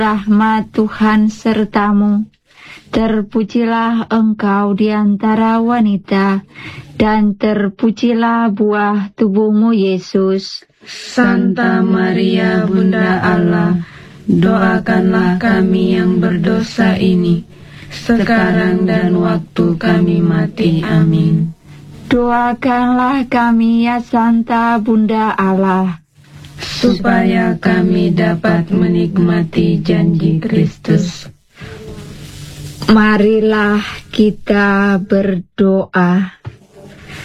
Rahmat Tuhan sertamu, terpujilah engkau di antara wanita, dan terpujilah buah tubuhmu Yesus. Santa Maria Bunda Allah, doakanlah kami yang berdosa ini, sekarang dan waktu kami mati. Amin. Doakanlah kami ya Santa Bunda Allah, supaya kami dapat menikmati janji Kristus. Marilah kita berdoa.